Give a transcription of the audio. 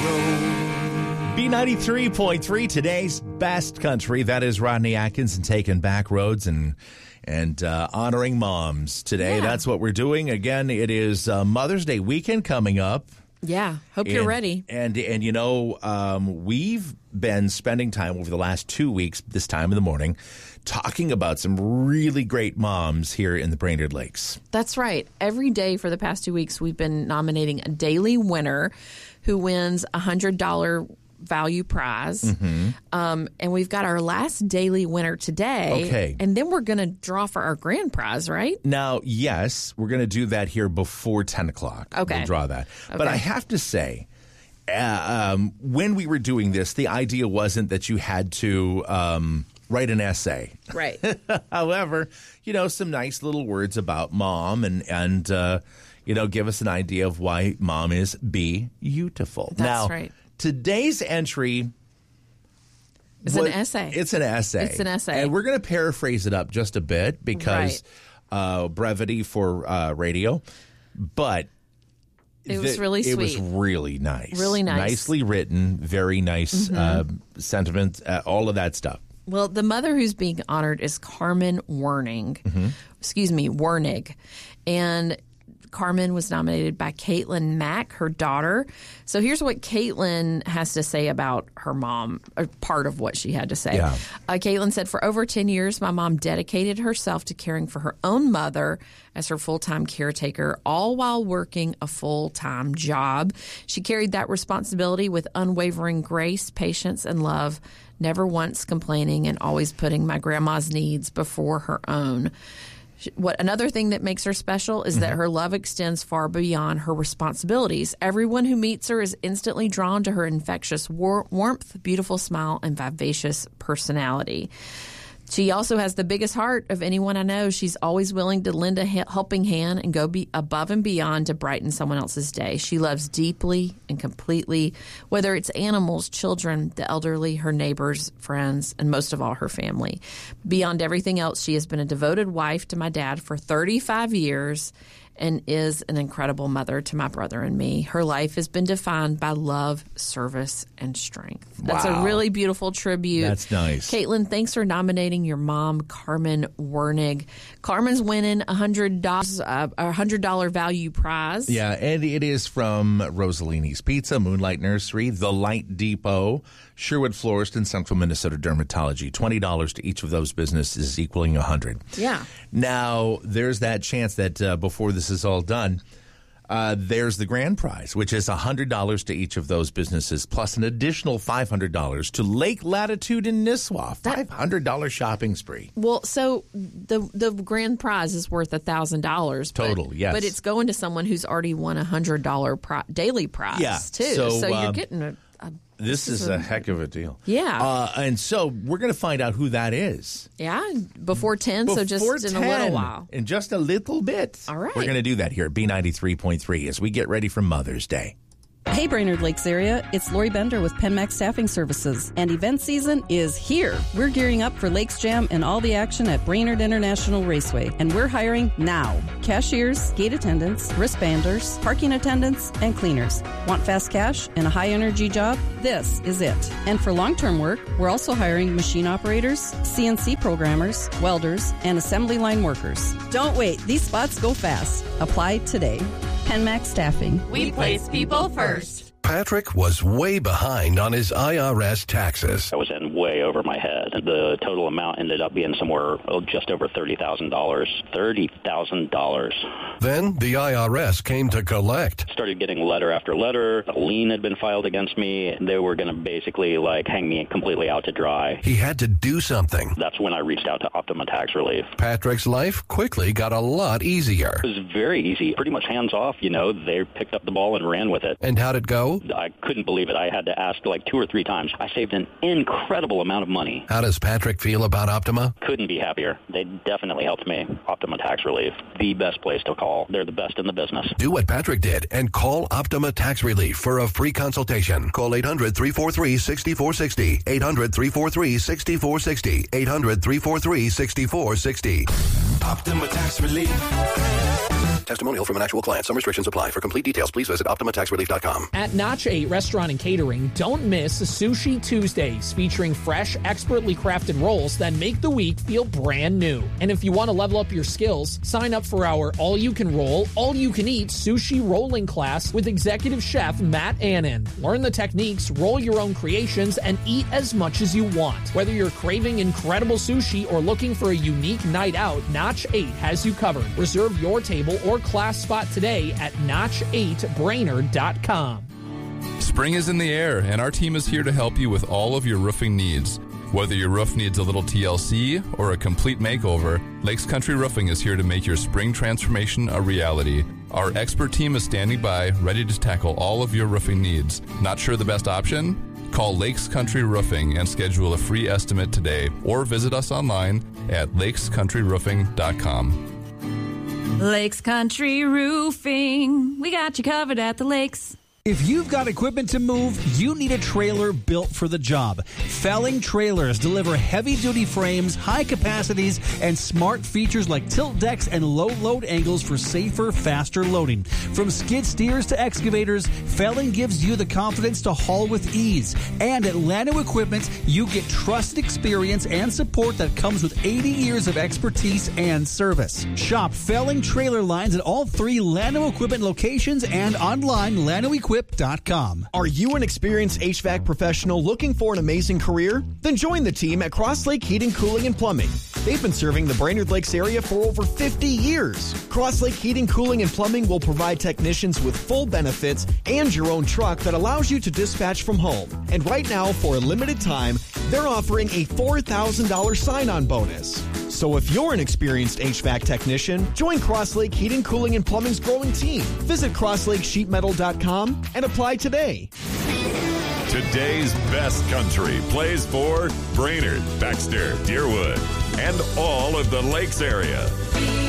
B93.3, today's best country. That is Rodney Atkinson taking back roads and honoring moms today. Yeah. That's what we're doing. Again, it is Mother's Day weekend coming up. Yeah, hope you're ready. And you know, we've been spending time over the last 2 weeks, this time in the morning, talking about some really great moms here in the Brainerd Lakes. That's right. Every day for the past 2 weeks, we've been nominating a daily winner who wins a $100 value prize. And we've got our last daily winner today. Okay. And then we're going to draw for our grand prize, right? Now, yes, we're going to do that here before 10 o'clock. Okay. We'll draw that. Okay. But I have to say, when we were doing this, the idea wasn't that you had to write an essay. Right. However, you know, some nice little words about mom and you know, give us an idea of why mom is beautiful. That's now, right. Today's entry It's an essay. It's an essay. It's an essay. And we're going to paraphrase it up just a bit because brevity for radio. But it was really sweet. It was really nice. Really nice. Nicely written, very nice sentiment, all of that stuff. Well, the mother who's being honored is Carmen Werning. Wernig. And Carmen was nominated by Caitlin Mack, her daughter. So here's what Caitlin has to say about her mom, or part of what she had to say. Yeah. Caitlin said, for over 10 years, my mom dedicated herself to caring for her own mother as her full-time caretaker, all while working a full-time job. She carried that responsibility with unwavering grace, patience, and love, never once complaining and always putting my grandma's needs before her own. Another thing that makes her special is that her love extends far beyond her responsibilities. Everyone who meets her is instantly drawn to her infectious warmth, beautiful smile, and vivacious personality. She also has the biggest heart of anyone I know. She's always willing to lend a helping hand and go above and beyond to brighten someone else's day. She loves deeply and completely, whether it's animals, children, the elderly, her neighbors, friends, and most of all, her family. Beyond everything else, she has been a devoted wife to my dad for 35 years and is an incredible mother to my brother and me. Her life has been defined by love, service, and strength. That's a really beautiful tribute. That's nice. Caitlin, thanks for nominating your mom, Carmen Wernig. Carmen's winning a $100 value prize. Yeah, and it is from Rosalini's Pizza, Moonlight Nursery, The Light Depot, Sherwood Florist, and Central Minnesota Dermatology. $20 to each of those businesses, equaling $100. Yeah. Now, there's that chance that before this is all done, there's the grand prize, which is $100 to each of those businesses, plus an additional $500 to Lake Latitude in Nisswa. $500 shopping spree. Well, so the grand prize is worth $1,000 total. Yes, but it's going to someone who's already won a $100 daily prize too. So you're getting this is a heck of a deal. Yeah. And so we're going to find out who that is. Yeah, before 10, so just in a little while. In just a little bit. All right. We're going to do that here at B93.3 as we get ready for Mother's Day. Hey, Brainerd Lakes area, it's Lori Bender with PenMax Staffing Services, and event season is here. We're gearing up for Lakes Jam and all the action at Brainerd International Raceway, and we're hiring now. Cashiers, gate attendants, wristbanders, parking attendants, and cleaners. Want fast cash and a high-energy job? This is it. And for long-term work, we're also hiring machine operators, CNC programmers, welders, and assembly line workers. Don't wait. These spots go fast. Apply today. PenMax Staffing. We place people first. Patrick was way behind on his IRS taxes. I was in way over my head. The total amount ended up being somewhere just over $30,000. $30,000. Then the IRS came to collect. Started getting letter after letter. A lien had been filed against me. They were going to basically hang me completely out to dry. He had to do something. That's when I reached out to Optima Tax Relief. Patrick's life quickly got a lot easier. It was very easy. Pretty much hands off, They picked up the ball and ran with it. And how'd it go? I couldn't believe it. I had to ask 2 or 3 times. I saved an incredible amount of money. How does Patrick feel about Optima? Couldn't be happier. They definitely helped me. Optima Tax Relief, the best place to call. They're the best in the business. Do what Patrick did and call Optima Tax Relief for a free consultation. Call 800-343-6460. 800-343-6460. 800-343-6460. Optima Tax Relief. Testimonial from an actual client. Some restrictions apply. For complete details, please visit OptimaTaxRelief.com. At Notch 8 Restaurant and Catering, don't miss Sushi Tuesdays, featuring fresh, expertly crafted rolls that make the week feel brand new. And if you want to level up your skills, sign up for our all-you-can-roll, all-you-can-eat sushi rolling class with executive chef Matt Annan. Learn the techniques, roll your own creations, and eat as much as you want. Whether you're craving incredible sushi or looking for a unique night out, Notch 8 has you covered. Reserve your table or class spot today at notch8brainerd.com. Spring is in the air, and our team is here to help you with all of your roofing needs. Whether your roof needs a little TLC or a complete makeover, Lakes Country Roofing is here to make your spring transformation a reality. Our expert team is standing by, ready to tackle all of your roofing needs. Not sure the best option? Call Lakes Country Roofing and schedule a free estimate today, or visit us online at lakescountryroofing.com. Lakes Country Roofing. We got you covered at the lakes. If you've got equipment to move, you need a trailer built for the job. Felling Trailers deliver heavy-duty frames, high capacities, and smart features like tilt decks and low load angles for safer, faster loading. From skid steers to excavators, Felling gives you the confidence to haul with ease. And at Llano Equipment, you get trusted experience and support that comes with 80 years of expertise and service. Shop Felling Trailer lines at all 3 Llano Equipment locations and online LlanoEquip.com. Are you an experienced HVAC professional looking for an amazing career? Then join the team at Cross Lake Heating, Cooling, and Plumbing. They've been serving the Brainerd Lakes area for over 50 years. Cross Lake Heating, Cooling, and Plumbing will provide technicians with full benefits and your own truck that allows you to dispatch from home. And right now, for a limited time, they're offering a $4,000 sign-on bonus. So if you're an experienced HVAC technician, join Cross Lake Heating, Cooling, and Plumbing's growing team. Visit crosslakesheetmetal.com and apply today. Today's best country plays for Brainerd, Baxter, Deerwood, and all of the Lakes area.